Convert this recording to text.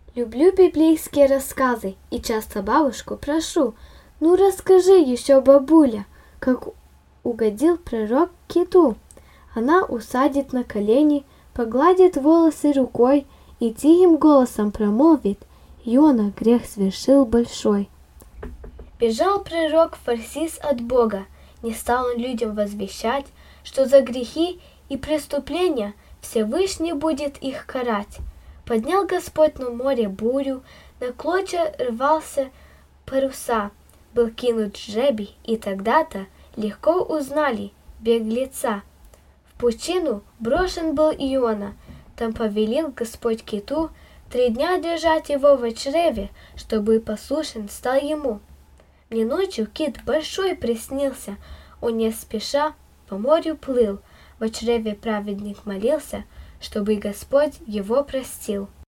Люблю библейские рассказы и часто бабушку прошу: ну расскажи еще, бабуля, как угодил пророк киту. Она усадит на колени, погладит волосы рукой и тихим голосом промолвит: Иона грех совершил большой. Бежал пророк Фарсис от Бога, не стал он людям возвещать, что за грехи и преступления Всевышний будет их карать. Поднял Господь на море бурю, на клочья рвался паруса, был кинут жребий, и тогда-то легко узнали беглеца. В пучину брошен был Иона, там повелел Господь киту 3 дня держать его в чреве, чтобы послушен стал ему. Мне ночью кит большой приснился, он не спеша по морю плыл, в чреве праведник молился, чтобы Господь его простил.